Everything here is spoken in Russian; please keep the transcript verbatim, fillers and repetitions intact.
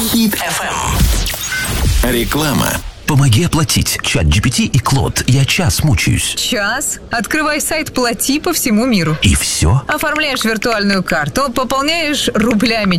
Хит эф эм. Реклама. Помоги оплатить. ChatGPT и Клод. Я час мучаюсь. Час? Открывай сайт «Плати» по всему миру. И все? Оформляешь виртуальную карту, пополняешь рублями